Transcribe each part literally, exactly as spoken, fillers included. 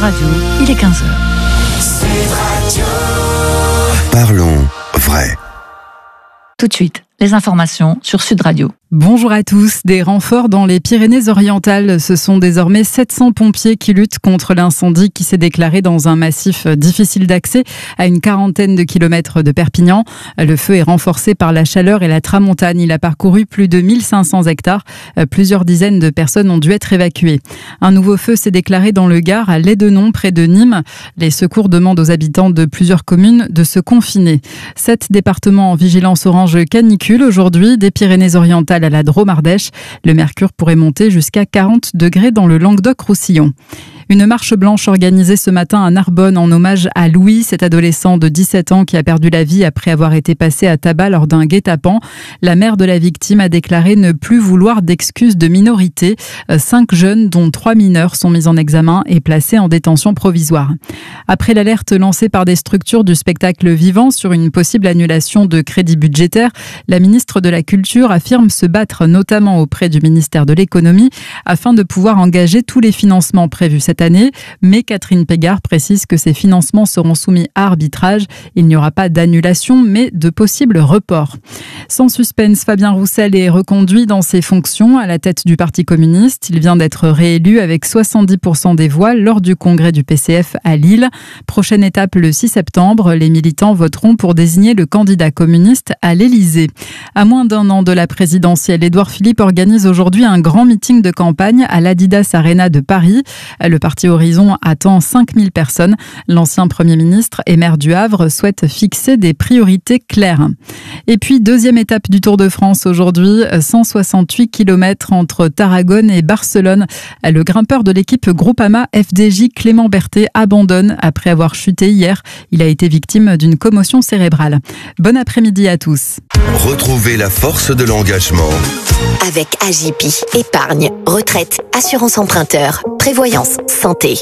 Radio, il est quinze heures. Parlons vrai. Tout de suite, les informations sur Sud Radio. Bonjour à tous. Des renforts dans les Pyrénées-Orientales. Ce sont désormais sept cents pompiers qui luttent contre l'incendie qui s'est déclaré dans un massif difficile d'accès à une quarantaine de kilomètres de Perpignan. Le feu est renforcé par la chaleur et la tramontane. Il a parcouru plus de mille cinq cents hectares. Plusieurs dizaines de personnes ont dû être évacuées. Un nouveau feu s'est déclaré dans le Gard, à Lédenon, près de Nîmes. Les secours demandent aux habitants de plusieurs communes de se confiner. Sept départements en vigilance orange canicule aujourd'hui, des Pyrénées-Orientales à la Drôme-Ardèche. Le mercure pourrait monter jusqu'à quarante degrés dans le Languedoc-Roussillon. Une marche blanche organisée ce matin à Narbonne en hommage à Louis, cet adolescent de dix-sept ans qui a perdu la vie après avoir été passé à tabac lors d'un guet-apens. La mère de la victime a déclaré ne plus vouloir d'excuses de minorité. Cinq jeunes, dont trois mineurs, sont mis en examen et placés en détention provisoire. Après l'alerte lancée par des structures du spectacle vivant sur une possible annulation de crédits budgétaires, la ministre de la Culture affirme se battre notamment auprès du ministère de l'Économie afin de pouvoir engager tous les financements prévus cette année, mais Catherine Pégard précise que ces financements seront soumis à arbitrage. Il n'y aura pas d'annulation, mais de possibles reports. Sans suspense, Fabien Roussel est reconduit dans ses fonctions à la tête du Parti communiste. Il vient d'être réélu avec soixante-dix pour cent des voix lors du congrès du P C F à Lille. Prochaine étape le six septembre, les militants voteront pour désigner le candidat communiste à l'Élysée. À moins d'un an de la présidentielle, Édouard Philippe organise aujourd'hui un grand meeting de campagne à l'Adidas Arena de Paris. Le Parti Horizon attend cinq mille personnes. L'ancien Premier ministre et maire du Havre souhaite fixer des priorités claires. Et puis, deuxième étape du Tour de France aujourd'hui, cent soixante-huit kilomètres entre Tarragone et Barcelone. Le grimpeur de l'équipe Groupama F D J Clément Berthet abandonne après avoir chuté hier. Il a été victime d'une commotion cérébrale. Bon après-midi à tous. Retrouvez la force de l'engagement. Avec A J P, épargne, retraite, assurance emprunteur, prévoyance, santé.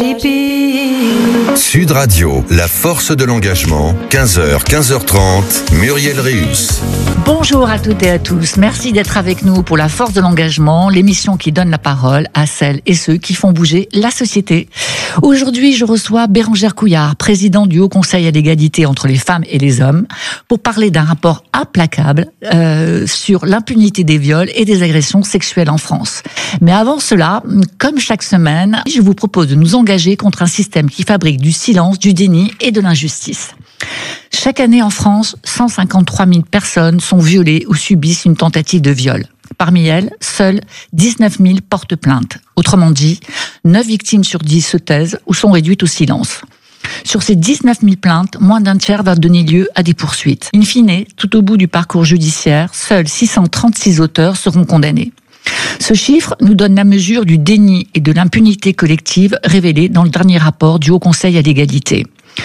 Sud Radio, la force de l'engagement, quinze heures, quinze heures trente, Muriel Réus. Bonjour à toutes et à tous. Merci d'être avec nous pour la force de l'engagement, l'émission qui donne la parole à celles et ceux qui font bouger la société. Aujourd'hui, je reçois Bérangère Couillard, présidente du Haut Conseil à l'égalité entre les femmes et les hommes, pour parler d'un rapport implacable euh, sur l'impunité des viols et des agressions sexuelles en France. Mais avant cela, comme chaque semaine, je vous propose de nous engager contre un système qui fabrique du silence, du déni et de l'injustice. Chaque année en France, cent cinquante-trois mille personnes sont violées ou subissent une tentative de viol. Parmi elles, seules dix-neuf mille portent plainte. Autrement dit, neuf victimes sur dix se taisent ou sont réduites au silence. Sur ces dix-neuf mille plaintes, moins d'un tiers va donner lieu à des poursuites. In fine, tout au bout du parcours judiciaire, seuls six cent trente-six auteurs seront condamnés. Ce chiffre nous donne la mesure du déni et de l'impunité collective révélée dans le dernier rapport du Haut Conseil à l'égalité.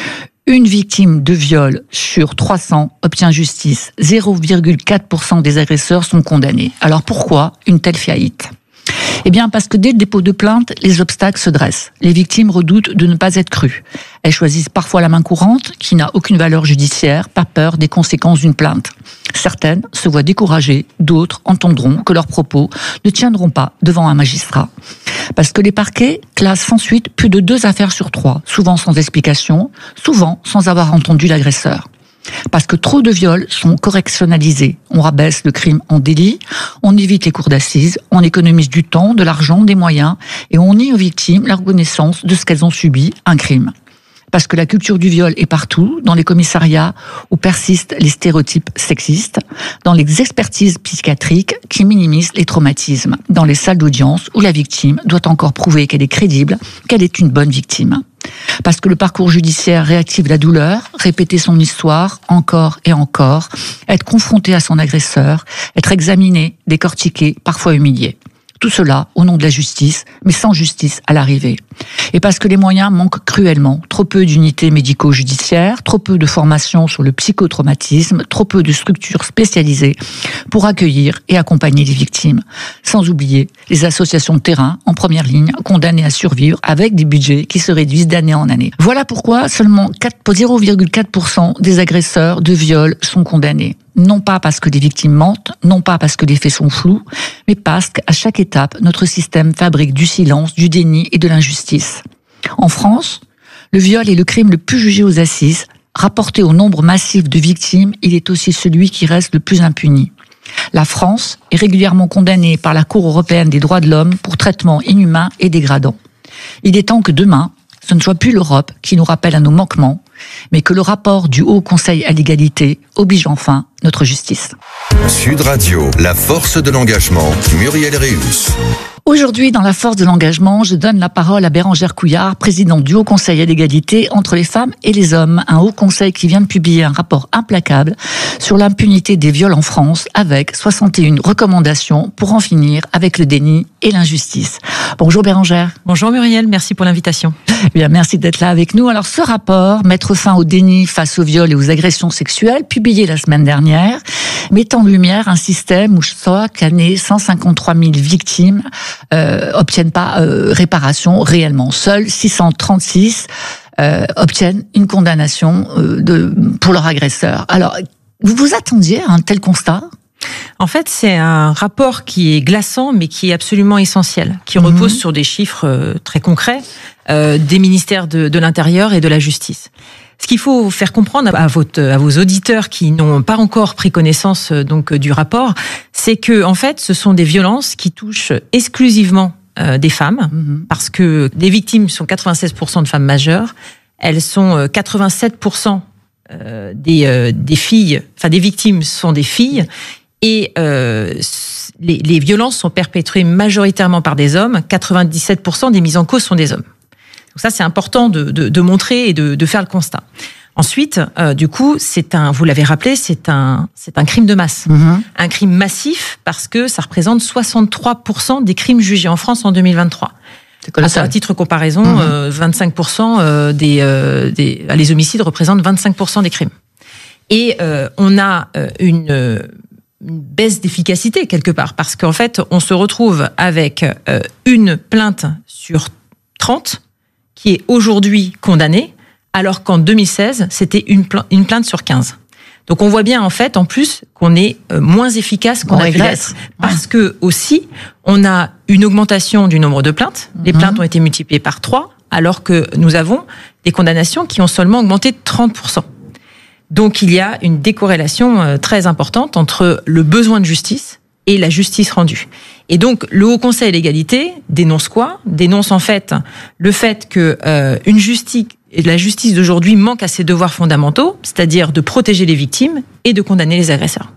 Une victime de viol sur trois cents obtient justice. zéro virgule quatre pour cent des agresseurs sont condamnés. Alors pourquoi une telle faillite ? Eh bien, parce que dès le dépôt de plainte, les obstacles se dressent. Les victimes redoutent de ne pas être crues. Elles choisissent parfois la main courante, qui n'a aucune valeur judiciaire, par peur des conséquences d'une plainte. Certaines se voient découragées, d'autres entendront que leurs propos ne tiendront pas devant un magistrat. Parce que les parquets classent sans suite plus de deux affaires sur trois, souvent sans explication, souvent sans avoir entendu l'agresseur. Parce que trop de viols sont correctionnalisés. On rabaisse le crime en délit, on évite les cours d'assises, on économise du temps, de l'argent, des moyens, et on nie aux victimes la reconnaissance de ce qu'elles ont subi, un crime. Parce que la culture du viol est partout, dans les commissariats où persistent les stéréotypes sexistes, dans les expertises psychiatriques qui minimisent les traumatismes, dans les salles d'audience où la victime doit encore prouver qu'elle est crédible, qu'elle est une bonne victime. Parce que le parcours judiciaire réactive la douleur, répéter son histoire encore et encore, être confronté à son agresseur, être examiné, décortiqué, parfois humilié. Tout cela au nom de la justice, mais sans justice à l'arrivée. Et parce que les moyens manquent cruellement. Trop peu d'unités médico-judiciaires, trop peu de formation sur le psychotraumatisme, trop peu de structures spécialisées pour accueillir et accompagner les victimes. Sans oublier les associations de terrain en première ligne, condamnées à survivre avec des budgets qui se réduisent d'année en année. Voilà pourquoi seulement zéro virgule quatre pour cent des agresseurs de viol sont condamnés. Non pas parce que les victimes mentent, non pas parce que les faits sont flous, mais parce qu'à chaque étape, notre système fabrique du silence, du déni et de l'injustice. En France, le viol est le crime le plus jugé aux assises. Rapporté au nombre massif de victimes, il est aussi celui qui reste le plus impuni. La France est régulièrement condamnée par la Cour européenne des droits de l'homme pour traitement inhumain et dégradant. Il est temps que demain, ce ne soit plus l'Europe qui nous rappelle à nos manquements, mais que le rapport du Haut Conseil à l'égalité oblige enfin notre justice. Sud Radio, la force de l'engagement, Muriel Réus. Aujourd'hui, dans la force de l'engagement, je donne la parole à Bérengère Couillard, présidente du Haut Conseil à l'égalité entre les femmes et les hommes. Un Haut Conseil qui vient de publier un rapport implacable sur l'impunité des viols en France avec soixante et une recommandations pour en finir avec le déni et l'injustice. Bonjour Bérengère. Bonjour Muriel, merci pour l'invitation. Bien, merci d'être là avec nous. Alors ce rapport, mettre fin au déni face aux viols et aux agressions sexuelles, publié la semaine dernière, met en lumière un système où chaque année cent cinquante-trois mille victimes euh, obtiennent pas euh, réparation réellement. Seuls six cent trente-six euh, obtiennent une condamnation euh, de, pour leur agresseur. Alors, vous vous attendiez à un tel constat ? En fait, c'est un rapport qui est glaçant, mais qui est absolument essentiel, qui mmh. repose sur des chiffres très concrets euh, des ministères de, de l'Intérieur et de la Justice. Ce qu'il faut faire comprendre à, votre, à vos auditeurs qui n'ont pas encore pris connaissance donc du rapport, c'est que en fait, ce sont des violences qui touchent exclusivement euh, des femmes, mmh. parce que les victimes sont quatre-vingt-seize pour cent de femmes majeures, elles sont quatre-vingt-sept pour cent euh, des, euh, des filles, enfin des victimes sont des filles. Et euh, les, les violences sont perpétrées majoritairement par des hommes. quatre-vingt-dix-sept pour cent des mises en cause sont des hommes. Donc ça, c'est important de, de, de montrer et de, de faire le constat. Ensuite, euh, du coup, c'est un, vous l'avez rappelé, c'est un, c'est un crime de masse, mmh. un crime massif parce que ça représente soixante-trois pour cent des crimes jugés en France en deux mille vingt-trois. C'est colossal. À titre de comparaison, mmh. euh, vingt-cinq pour cent des, euh, des, les homicides représentent vingt-cinq pour cent des crimes. Et euh, on a euh, une euh, une baisse d'efficacité quelque part, parce qu'en fait, on se retrouve avec euh, une plainte sur trente qui est aujourd'hui condamnée, alors qu'en deux mille seize, c'était une, pla- une plainte sur quinze. Donc on voit bien en fait, en plus, qu'on est euh, moins efficace qu'on on a pu l'être, parce que aussi, on a une augmentation du nombre de plaintes. Les plaintes mmh. ont été multipliées par trois, alors que nous avons des condamnations qui ont seulement augmenté de trente pour cent. Donc il y a une décorrélation très importante entre le besoin de justice et la justice rendue. Et donc le Haut Conseil à l'égalité dénonce quoi ? Dénonce en fait le fait que euh, une justice, la justice d'aujourd'hui manque à ses devoirs fondamentaux, c'est-à-dire de protéger les victimes et de condamner les agresseurs.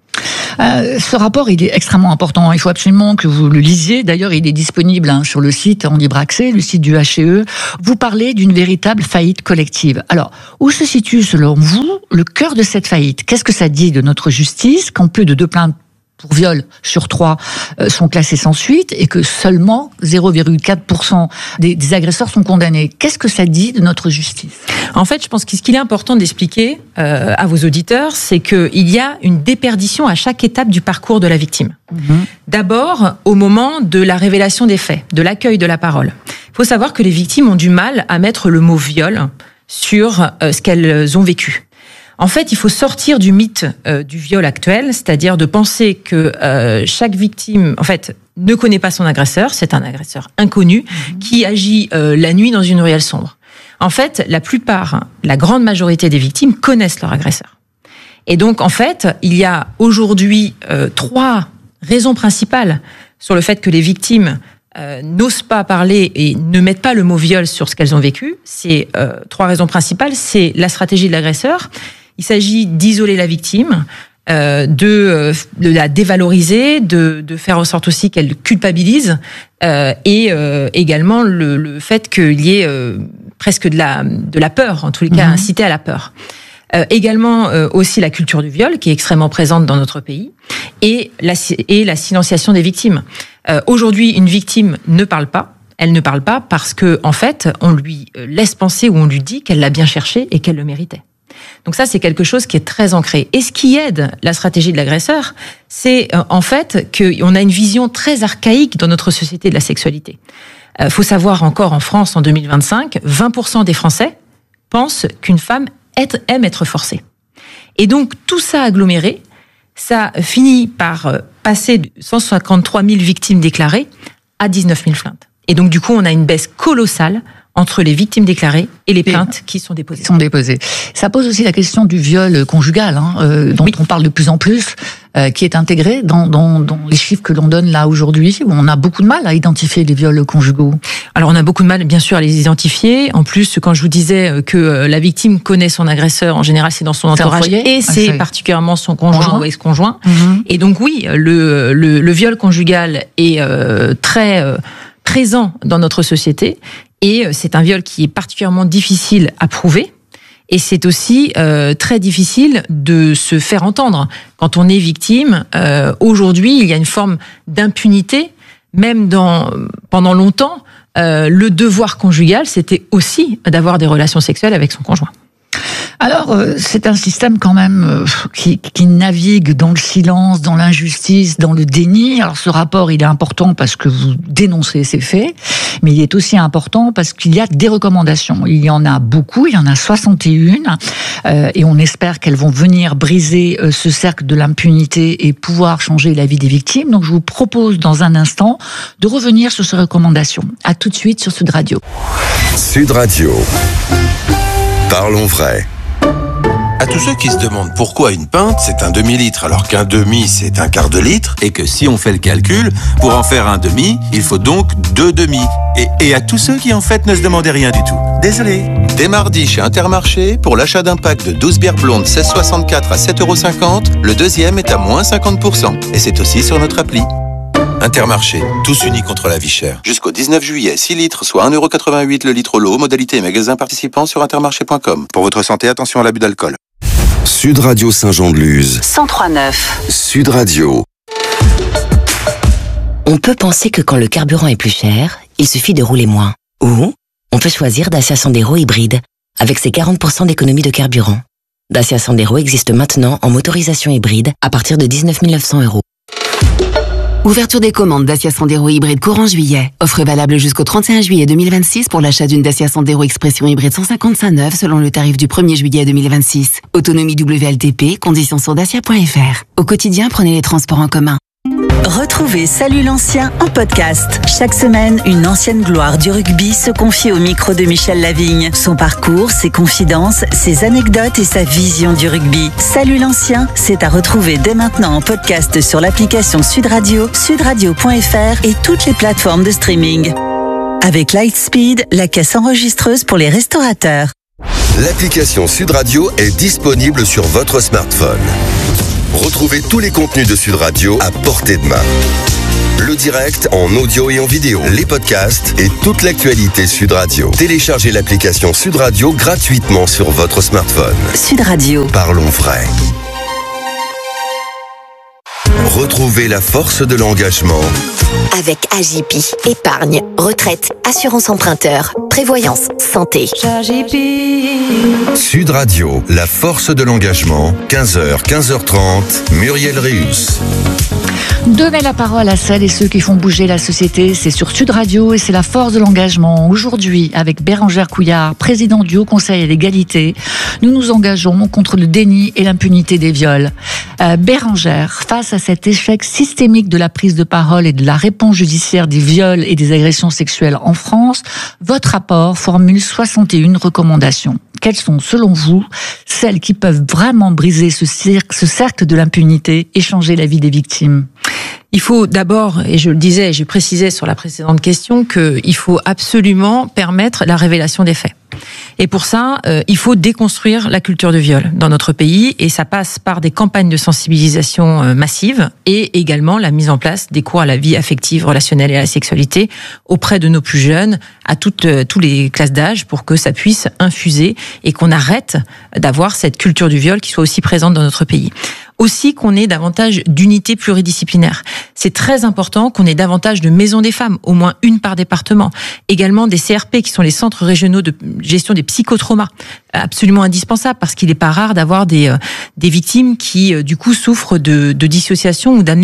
Euh, ce rapport, il est extrêmement important. Il faut absolument que vous le lisiez. D'ailleurs, il est disponible hein, sur le site en libre accès, le site du H C E. Vous parlez d'une véritable faillite collective. Alors, où se situe, selon vous, le cœur de cette faillite ? Qu'est-ce que ça dit de notre justice quand plus de deux plaintes pour viol sur trois euh, sont classées sans suite et que seulement zéro virgule quatre pour cent des, des agresseurs sont condamnés? Qu'est-ce que ça dit de notre justice? En fait, je pense que ce qu'il est important d'expliquer euh, à vos auditeurs, c'est qu'il y a une déperdition à chaque étape du parcours de la victime. Mmh. D'abord, au moment de la révélation des faits, de l'accueil de la parole. Il faut savoir que les victimes ont du mal à mettre le mot viol sur euh, ce qu'elles ont vécu. En fait, il faut sortir du mythe euh, du viol actuel, c'est-à-dire de penser que euh, chaque victime, en fait, ne connaît pas son agresseur, c'est un agresseur inconnu mmh. qui agit euh, la nuit dans une ruelle sombre. En fait, la plupart, la grande majorité des victimes connaissent leur agresseur. Et donc, en fait, il y a aujourd'hui euh, trois raisons principales sur le fait que les victimes euh, n'osent pas parler et ne mettent pas le mot viol sur ce qu'elles ont vécu. C'est euh, trois raisons principales. C'est la stratégie de l'agresseur. Il s'agit d'isoler la victime, euh, de, euh, de la dévaloriser, de, de faire en sorte aussi qu'elle culpabilise, euh, et euh, également le, le fait qu'il y ait euh, presque de la, de la peur, en tous les cas, mmh. inciter à la peur. Euh, également euh, aussi la culture du viol, qui est extrêmement présente dans notre pays, et la, et la silenciation des victimes. Euh, aujourd'hui, une victime ne parle pas. Elle ne parle pas parce que, en fait, on lui laisse penser ou on lui dit qu'elle l'a bien cherché et qu'elle le méritait. Donc ça, c'est quelque chose qui est très ancré. Et ce qui aide la stratégie de l'agresseur, c'est euh, en fait qu'on a une vision très archaïque dans notre société de la sexualité. Il euh, faut savoir encore en France, en deux mille vingt-cinq, vingt pour cent des Français pensent qu'une femme est, aime être forcée. Et donc tout ça aggloméré, ça finit par euh, passer de cent cinquante-trois mille victimes déclarées à dix-neuf mille plaintes. Et donc du coup, on a une baisse colossale entre les victimes déclarées et les plaintes qui sont déposées. Sont déposées. Ça pose aussi la question du viol conjugal, hein, euh, dont oui. on parle de plus en plus, euh, qui est intégré dans, dans, dans les chiffres que l'on donne là aujourd'hui, où on a beaucoup de mal à identifier les viols conjugaux. Alors on a beaucoup de mal, bien sûr, à les identifier. En plus, quand je vous disais que la victime connaît son agresseur, en général, c'est dans son entourage et c'est ah, particulièrement son conjoint, conjoint. ou ex-conjoint. Mm-hmm. Et donc oui, le, le, le viol conjugal est euh, très euh, présent dans notre société. Et c'est un viol qui est particulièrement difficile à prouver. Et c'est aussi euh, très difficile de se faire entendre. Quand on est victime, euh, aujourd'hui, il y a une forme d'impunité. Même dans, pendant longtemps, euh, le devoir conjugal, c'était aussi d'avoir des relations sexuelles avec son conjoint. Alors, euh, c'est un système quand même euh, qui, qui navigue dans le silence, dans l'injustice, dans le déni. Alors, ce rapport, il est important parce que vous dénoncez ces faits, mais il est aussi important parce qu'il y a des recommandations. Il y en a beaucoup, il y en a soixante et un, euh, et on espère qu'elles vont venir briser euh, ce cercle de l'impunité et pouvoir changer la vie des victimes. Donc, je vous propose dans un instant de revenir sur ces recommandations. À tout de suite sur Sud Radio. Sud Radio. Parlons vrai. À tous ceux qui se demandent pourquoi une pinte c'est un demi-litre alors qu'un demi c'est un quart de litre et que si on fait le calcul, pour en faire un demi, il faut donc deux demi. Et, et à tous ceux qui en fait ne se demandaient rien du tout. Désolé. Dès mardi chez Intermarché, pour l'achat d'un pack de douze bières blondes seize soixante-quatre à sept euros cinquante, le deuxième est à moins cinquante pour cent. Et c'est aussi sur notre appli. Intermarché, tous unis contre la vie chère. Jusqu'au dix-neuf juillet, six litres, soit un euro quatre-vingt-huit le litre au lot. Modalité et magasins participants sur intermarché point com. Pour votre santé, attention à l'abus d'alcool. Sud Radio Saint-Jean-de-Luz. cent trois neuf. Sud Radio. On peut penser que quand le carburant est plus cher, il suffit de rouler moins. Ou on peut choisir Dacia Sandero hybride, avec ses quarante pour cent d'économie de carburant. Dacia Sandero existe maintenant en motorisation hybride à partir de dix-neuf mille neuf cents euros. Ouverture des commandes Dacia Sandero hybride courant juillet. Offre valable jusqu'au trente et un juillet deux mille vingt-six pour l'achat d'une Dacia Sandero Expression hybride cent cinquante-cinq neuve selon le tarif du premier juillet deux mille vingt-six. Autonomie W L T P, conditions sur dacia point f r. Au quotidien, prenez les transports en commun. Retrouvez Salut l'ancien en podcast. Chaque semaine, une ancienne gloire du rugby se confie au micro de Michel Lavigne. Son parcours, ses confidences, ses anecdotes et sa vision du rugby. Salut l'ancien, c'est à retrouver dès maintenant en podcast sur l'application Sud Radio, sud radio point f r et toutes les plateformes de streaming. Avec Lightspeed, la caisse enregistreuse pour les restaurateurs. L'application Sud Radio est disponible sur votre smartphone. Retrouvez tous les contenus de Sud Radio à portée de main. Le direct en audio et en vidéo, les podcasts et toute l'actualité Sud Radio. Téléchargez l'application Sud Radio gratuitement sur votre smartphone. Sud Radio. Parlons vrai. Retrouvez la force de l'engagement avec A J P. Épargne, retraite, assurance emprunteur, prévoyance, santé. Sud Radio, la force de l'engagement, quinze heures, quinze heures trente, Muriel Réus. Donnez la parole à celles et ceux qui font bouger la société, c'est sur Sud Radio et c'est la force de l'engagement. Aujourd'hui, avec Bérengère Couillard, président du Haut Conseil à l'égalité, nous nous engageons contre le déni et l'impunité des viols. Euh, Bérengère, face à cet échec systémique de la prise de parole et de la réponse judiciaire des viols et des agressions sexuelles en France, votre rapport formule soixante et une recommandations. Quelles sont, selon vous, celles qui peuvent vraiment briser ce cercle, ce cercle de l'impunité et changer la vie des victimes ? Il faut d'abord, et je le disais, et je précisais sur la précédente question, qu'il faut absolument permettre la révélation des faits. Et pour ça, euh, il faut déconstruire la culture de viol dans notre pays, et ça passe par des campagnes de sensibilisation euh, massives, et également la mise en place des cours à la vie affective, relationnelle et à la sexualité auprès de nos plus jeunes, à toutes, euh, toutes les classes d'âge, pour que ça puisse infuser et qu'on arrête d'avoir cette culture du viol qui soit aussi présente dans notre pays. Aussi qu'on ait davantage d'unités pluridisciplinaires. C'est très important qu'on ait davantage de maisons des femmes, au moins une par département. Également des C R P qui sont les centres régionaux de gestion des psychotraumas. Absolument indispensable parce qu'il n'est pas rare d'avoir des, euh, des victimes qui, euh, du coup, souffrent de, de dissociation ou d'amnésie.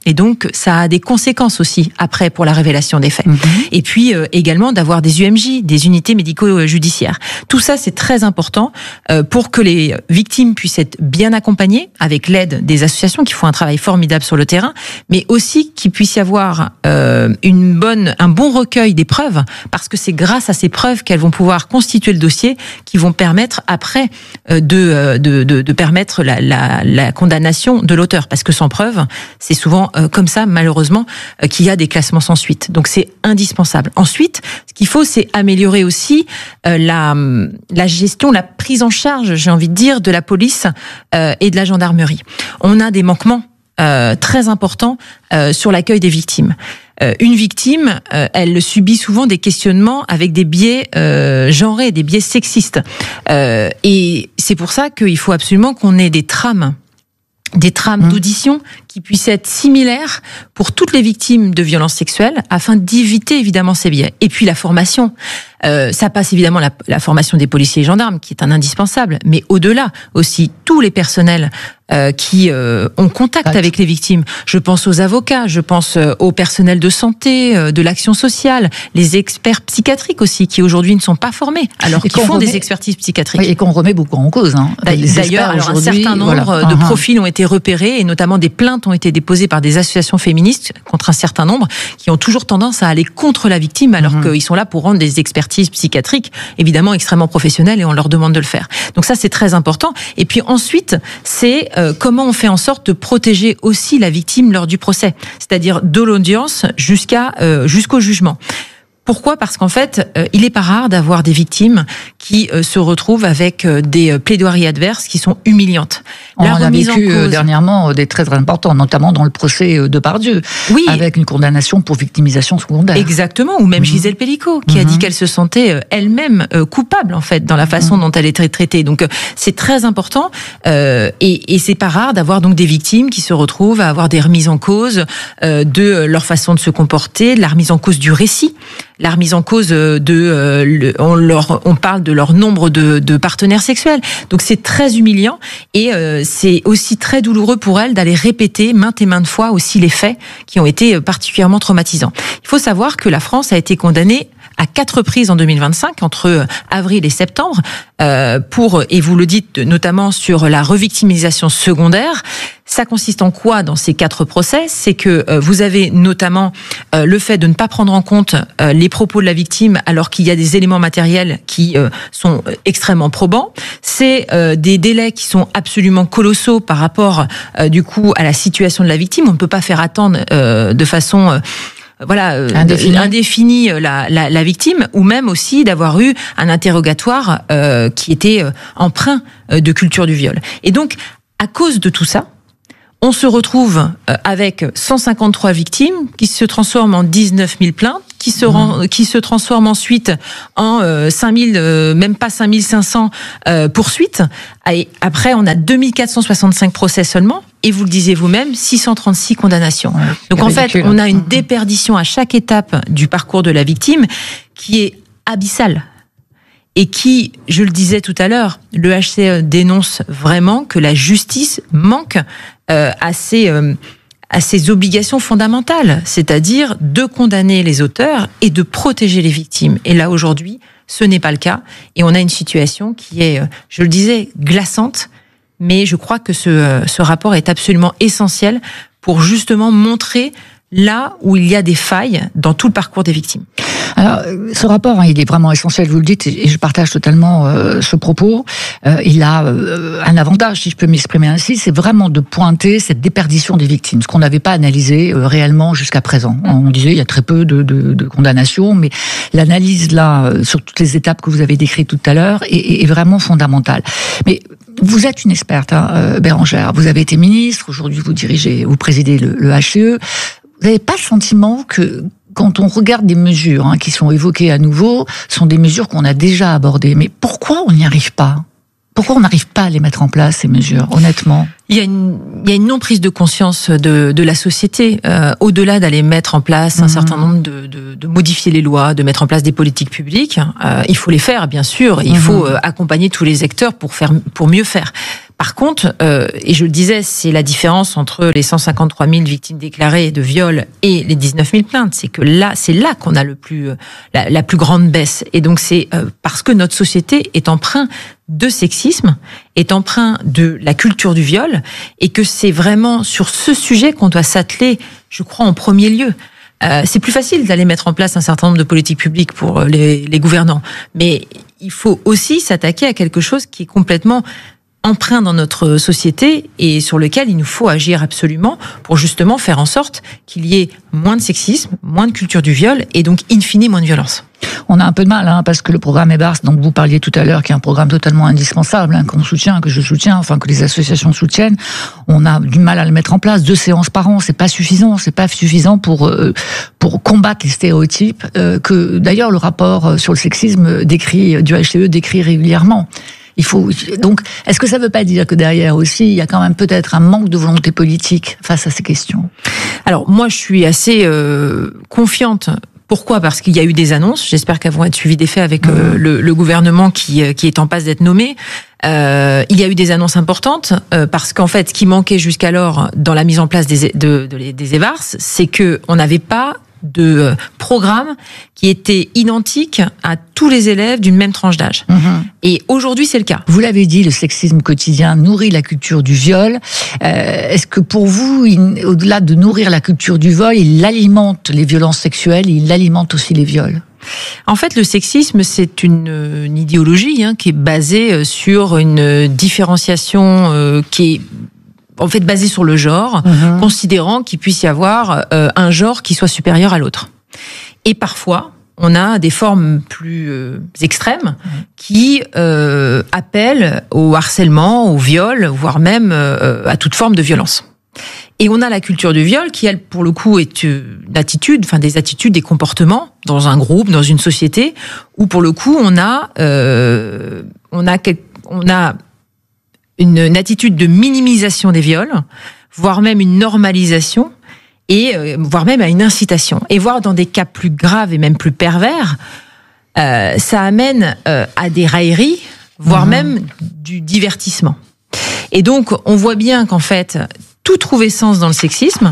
Et donc, ça a des conséquences aussi après pour la révélation des faits. Mmh. Et puis euh, également d'avoir des U M J, des unités médico-judiciaires. Tout ça, c'est très important euh, pour que les victimes puissent être bien accompagnées avec l'aide des associations qui font un travail formidable sur le terrain, mais aussi qu'il puisse y avoir euh, une bonne, un bon recueil des preuves, parce que c'est grâce à ces preuves qu'elles vont pouvoir constituer le dossier, qui vont permettre après euh, de, de, de, de permettre la, la, la condamnation de l'auteur, parce que sans preuve, c'est souvent euh, comme ça, malheureusement, euh, qu'il y a des classements sans suite. Donc c'est indispensable. Ensuite, ce qu'il faut, c'est améliorer aussi euh, la, la gestion, la prise en charge, j'ai envie de dire, de la police euh, et de la gendarmerie. On a des manquements euh, très importants euh, sur l'accueil des victimes. Euh, une victime, euh, elle subit souvent des questionnements avec des biais euh, genrés, des biais sexistes. Euh, et c'est pour ça qu'il faut absolument qu'on ait des trames des trames mmh. d'audition qui puissent être similaires pour toutes les victimes de violences sexuelles, afin d'éviter évidemment ces biais. Et puis la formation, euh, ça passe évidemment la, la formation des policiers et gendarmes, qui est un indispensable, mais au-delà aussi tous les personnels euh, qui euh, ont contact Attends. avec les victimes. Je pense aux avocats, je pense au personnel de santé, euh, de l'action sociale, les experts psychiatriques aussi, qui aujourd'hui ne sont pas formés, alors qu'ils font remet... des expertises psychiatriques. Oui, et qu'on remet beaucoup en cause. Hein. D'ailleurs, alors un certain nombre voilà. de uh-huh. profils ont été repérés, et notamment des plaintes ont été déposées par des associations féministes contre un certain nombre, qui ont toujours tendance à aller contre la victime, alors uh-huh. qu'ils sont là pour rendre des expertises psychiatriques, évidemment extrêmement professionnelles, et on leur demande de le faire. Donc ça, c'est très important. Et puis ensuite, c'est euh, comment on fait en sorte de protéger aussi la victime lors du procès, c'est-à-dire de l'audience jusqu'à euh, jusqu'au jugement. Pourquoi ? Parce qu'en fait, euh, il n'est pas rare d'avoir des victimes qui euh, se retrouvent avec euh, des euh, plaidoiries adverses qui sont humiliantes. La On a vécu cause... dernièrement des très très importants, notamment dans le procès de Pardieu, oui. avec une condamnation pour victimisation secondaire. Exactement, ou même mmh. Gisèle Pellicot, qui mmh. a dit qu'elle se sentait elle-même coupable en fait dans la façon mmh. dont elle était traitée. Donc c'est très important, euh, et, et c'est pas rare d'avoir donc des victimes qui se retrouvent à avoir des remises en cause euh, de leur façon de se comporter, de la remise en cause du récit. La remise en cause de, euh, le, on, leur, on parle de leur nombre de, de partenaires sexuels. Donc c'est très humiliant, et euh, c'est aussi très douloureux pour elles d'aller répéter maintes et maintes fois aussi les faits qui ont été particulièrement traumatisants. Il faut savoir que la France a été condamnée à quatre reprises en deux mille vingt-cinq, entre avril et septembre, euh, pour, et vous le dites notamment sur la revictimisation secondaire. Ça consiste en quoi dans ces quatre procès ? C'est que euh, vous avez notamment euh, le fait de ne pas prendre en compte euh, les propos de la victime, alors qu'il y a des éléments matériels qui euh, sont extrêmement probants. C'est euh, des délais qui sont absolument colossaux par rapport euh, du coup à la situation de la victime. On ne peut pas faire attendre euh, de façon euh, voilà, euh, indéfinie, indéfinie la, la, la victime, ou même aussi d'avoir eu un interrogatoire euh, qui était euh, empreint de culture du viol. Et donc, à cause de tout ça, on se retrouve avec cent cinquante-trois victimes qui se transforment en dix-neuf mille plaintes, qui se, rend, mmh. qui se transforment ensuite en euh, cinq mille, euh, même pas cinq mille cinq cents euh, poursuites. Et après, on a deux mille quatre cent soixante-cinq procès seulement. Et vous le disiez vous-même, six cent trente-six condamnations. Ouais, donc en ridicule. fait, on a une déperdition à chaque étape du parcours de la victime qui est abyssale. Et qui, je le disais tout à l'heure, le H C E dénonce vraiment que la justice manque euh, à ses, euh, à ses obligations fondamentales, c'est-à-dire de condamner les auteurs et de protéger les victimes. Et là, aujourd'hui, ce n'est pas le cas. Et on a une situation qui est, je le disais, glaçante, mais je crois que ce, ce rapport est absolument essentiel pour justement montrer là où il y a des failles dans tout le parcours des victimes. Alors, ce rapport, hein, il est vraiment essentiel, vous le dites, et je partage totalement euh, ce propos. Euh, il a euh, un avantage, si je peux m'exprimer ainsi, c'est vraiment de pointer cette déperdition des victimes, ce qu'on n'avait pas analysé euh, réellement jusqu'à présent. On disait il y a très peu de, de, de condamnations, mais l'analyse là, euh, sur toutes les étapes que vous avez décrites tout à l'heure, est, est vraiment fondamentale. Mais vous êtes une experte, hein, euh, Bérangère. Vous avez été ministre, aujourd'hui vous dirigez, vous présidez le, le H C E. Vous n'avez pas le sentiment que quand on regarde des mesures hein, qui sont évoquées à nouveau, sont des mesures qu'on a déjà abordées. Mais pourquoi on n'y arrive pas ? Pourquoi on n'arrive pas à les mettre en place, ces mesures, honnêtement ? Il y a une, il y a une non-prise de conscience de, de la société, euh, au-delà d'aller mettre en place un mmh. certain nombre de, de, de modifier les lois, de mettre en place des politiques publiques. Euh, il faut les faire, bien sûr. Il mmh. faut euh, accompagner tous les acteurs pour faire, pour mieux faire. Par contre, euh, et je le disais, c'est la différence entre les cent cinquante-trois mille victimes déclarées de viol et les dix-neuf mille plaintes. C'est que là, c'est là qu'on a le plus, la, la plus grande baisse. Et donc c'est euh, parce que notre société est empreinte de sexisme, est empreint de la culture du viol, et que c'est vraiment sur ce sujet qu'on doit s'atteler, je crois, en premier lieu. Euh, c'est plus facile d'aller mettre en place un certain nombre de politiques publiques pour les, les gouvernants, mais il faut aussi s'attaquer à quelque chose qui est complètement empreint dans notre société et sur lequel il nous faut agir absolument pour justement faire en sorte qu'il y ait moins de sexisme, moins de culture du viol et donc in fine moins de violence. On a un peu de mal, hein, parce que le programme EBARS, dont vous parliez tout à l'heure, qui est un programme totalement indispensable, hein, qu'on soutient, que je soutiens, enfin que les associations soutiennent, on a du mal à le mettre en place. Deux séances par an, c'est pas suffisant, c'est pas suffisant pour euh, pour combattre les stéréotypes euh, que d'ailleurs le rapport sur le sexisme décrit du H C E décrit régulièrement. Il faut donc. Est-ce que ça ne veut pas dire que derrière aussi, il y a quand même peut-être un manque de volonté politique face à ces questions ? Alors moi, je suis assez euh, confiante. Pourquoi ? Parce qu'il y a eu des annonces. J'espère qu'elles vont être suivies des faits avec euh, le, le gouvernement qui qui est en passe d'être nommé. Euh, il y a eu des annonces importantes euh, parce qu'en fait, ce qui manquait jusqu'alors dans la mise en place des de, de, des EBARS, c'est que on n'avait pas de programme qui était identique à tous les élèves d'une même tranche d'âge. Mmh. Et aujourd'hui, c'est le cas. Vous l'avez dit, le sexisme quotidien nourrit la culture du viol. Euh, est-ce que pour vous, il, au-delà de nourrir la culture du viol, il alimente les violences sexuelles, il alimente aussi les viols ? En fait, le sexisme, c'est une, une idéologie hein, qui est basée sur une différenciation euh, qui est en fait basé sur le genre, mmh. considérant qu'il puisse y avoir euh, un genre qui soit supérieur à l'autre. Et parfois, on a des formes plus euh, extrêmes mmh. qui euh, appellent au harcèlement, au viol, voire même euh, à toute forme de violence. Et on a la culture du viol qui, elle, pour le coup, est une attitude, enfin des attitudes, des comportements dans un groupe, dans une société, où pour le coup, on a, euh, on a, on a Une, une attitude de minimisation des viols, voire même une normalisation, et euh, voire même à une incitation. Et voire dans des cas plus graves et même plus pervers, euh, ça amène euh, à des railleries, voire mmh. même du divertissement. Et donc, on voit bien qu'en fait, tout trouvait sens dans le sexisme,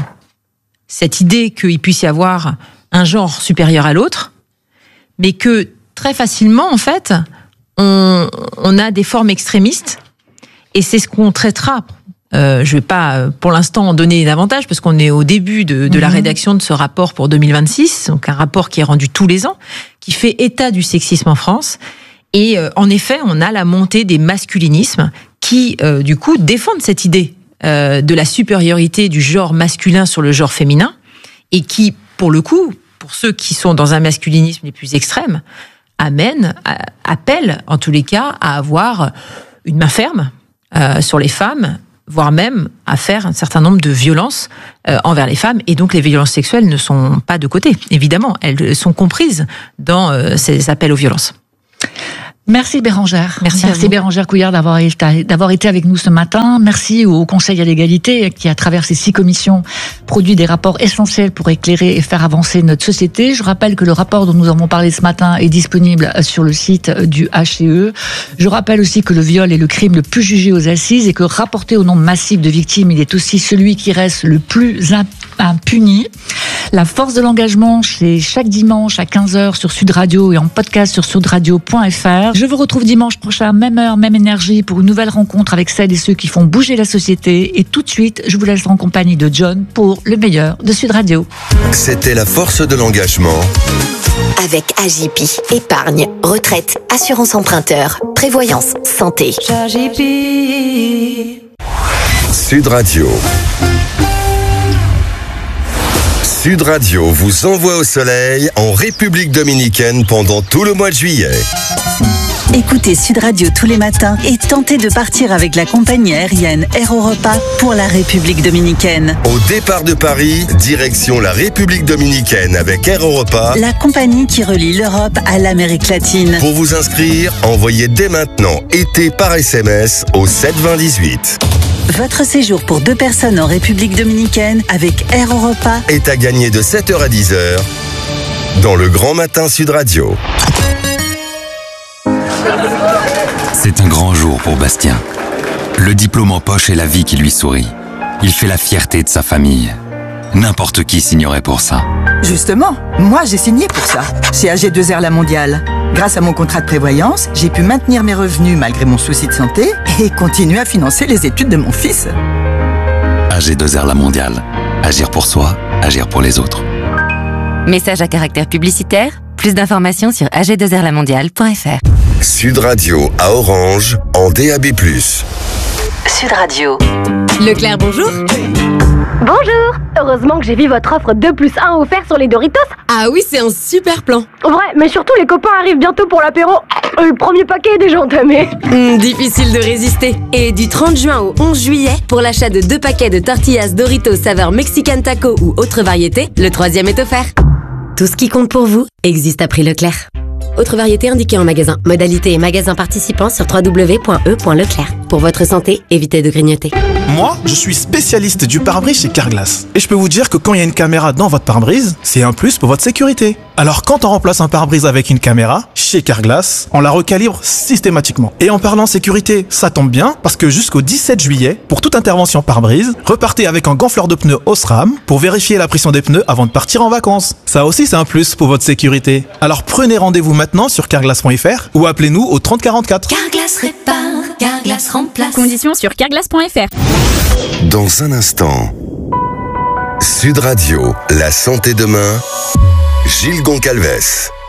cette idée qu'il puisse y avoir un genre supérieur à l'autre, mais que très facilement, en fait, on, on a des formes extrémistes. Et c'est ce qu'on traitera. Euh, je ne vais pas, pour l'instant, en donner davantage, parce qu'on est au début de, de mmh. la rédaction de ce rapport pour deux mille vingt-six, donc un rapport qui est rendu tous les ans, qui fait état du sexisme en France. Et euh, en effet, on a la montée des masculinismes qui, euh, du coup, défendent cette idée euh, de la supériorité du genre masculin sur le genre féminin, et qui, pour le coup, pour ceux qui sont dans un masculinisme les plus extrêmes, amènent, appellent, en tous les cas, à avoir une main ferme Euh, sur les femmes, voire même à faire un certain nombre de violences euh, envers les femmes. Et donc les violences sexuelles ne sont pas de côté, évidemment. Elles sont comprises dans euh, ces appels aux violences. Merci Bérangère. Merci, Merci Bérangère Couillard d'avoir été, d'avoir été avec nous ce matin. Merci au Conseil à l'égalité qui, à travers ses six commissions, produit des rapports essentiels pour éclairer et faire avancer notre société. Je rappelle que le rapport dont nous avons parlé ce matin est disponible sur le site du H C E. Je rappelle aussi que le viol est le crime le plus jugé aux assises et que rapporté au nombre massif de victimes, il est aussi celui qui reste le plus impuni. La force de l'engagement, c'est chaque dimanche à quinze heures sur Sud Radio et en podcast sur sudradio point f r. Je vous retrouve dimanche prochain, même heure, même énergie, pour une nouvelle rencontre avec celles et ceux qui font bouger la société. Et tout de suite, je vous laisse en compagnie de John pour le meilleur de Sud Radio. C'était la force de l'engagement. Avec A J P, épargne, retraite, assurance emprunteur, prévoyance, santé. Sud Radio. Sud Radio vous envoie au soleil en République dominicaine pendant tout le mois de juillet. Écoutez Sud Radio tous les matins et tentez de partir avec la compagnie aérienne Air Europa pour la République dominicaine. Au départ de Paris, direction la République dominicaine avec Air Europa, la compagnie qui relie l'Europe à l'Amérique latine. Pour vous inscrire, envoyez dès maintenant été par S M S au sept vingt dix-huit. Votre séjour pour deux personnes en République dominicaine avec Air Europa est à gagner de sept heures à dix heures dans le Grand Matin Sud Radio. C'est un grand jour pour Bastien. Le diplôme en poche est la vie qui lui sourit. Il fait la fierté de sa famille. N'importe qui signerait pour ça. Justement, moi j'ai signé pour ça, chez A G deux R La Mondiale. Grâce à mon contrat de prévoyance, j'ai pu maintenir mes revenus malgré mon souci de santé et continuer à financer les études de mon fils. A G deux R La Mondiale. Agir pour soi, agir pour les autres. Message à caractère publicitaire. Plus d'informations sur a g deux r la mondiale point f r. Sud Radio à Orange en D A B plus. Sud Radio. Leclerc, bonjour. Bonjour. Heureusement que j'ai vu votre offre deux plus un offert sur les Doritos. Ah oui, c'est un super plan. Vrai, mais surtout les copains arrivent bientôt pour l'apéro. Le premier paquet est déjà entamé. Mmh, difficile de résister. Et du trente juin au onze juillet, pour l'achat de deux paquets de tortillas Doritos saveur Mexican Taco ou autre variété, le troisième est offert. Tout ce qui compte pour vous existe à prix Leclerc. Autre variété indiquée en magasin. Modalité et magasin participants sur w w w point e point leclerc. Pour votre santé, évitez de grignoter. Moi, je suis spécialiste du pare-brise chez Carglass. Et je peux vous dire que quand il y a une caméra dans votre pare-brise, c'est un plus pour votre sécurité. Alors quand on remplace un pare-brise avec une caméra, chez Carglass, on la recalibre systématiquement. Et en parlant sécurité, ça tombe bien, parce que jusqu'au dix-sept juillet, pour toute intervention pare-brise, repartez avec un gonfleur de pneus Osram pour vérifier la pression des pneus avant de partir en vacances. Ça aussi, c'est un plus pour votre sécurité. Alors prenez rendez-vous maintenant sur carglass point f r ou appelez-nous au trente quarante-quatre. Carglass répare, Carglass remplace. Conditions sur carglass point f r. Dans un instant, Sud Radio, la santé demain, Gilles Goncalves.